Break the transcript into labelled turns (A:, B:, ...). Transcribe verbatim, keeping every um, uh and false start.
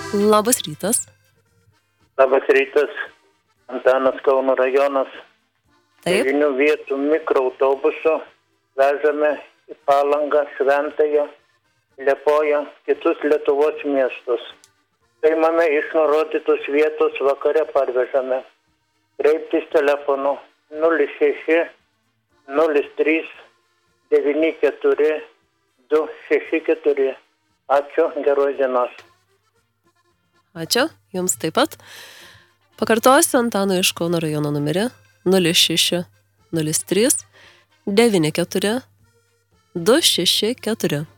A: Labas rytas.
B: Labas rytas, Antanas, Kauno rajonas.
A: Taip.
B: Devynių vietų mikroautobusu vežame į Palangą, Šventąją, Liepoją, kitus Lietuvos miestus. Paimame iš nurodytos vietos, vakare parvežame. Kreiptis telefonu nulis šeši nulis trys devyni keturi du šeši keturi. Ačiū, geros dienos.
A: Ačiū, jums taip pat. Pakartosiu Antano iš Kauno rajono numerį nulis šeši nulis trys devyni keturi du šeši keturi.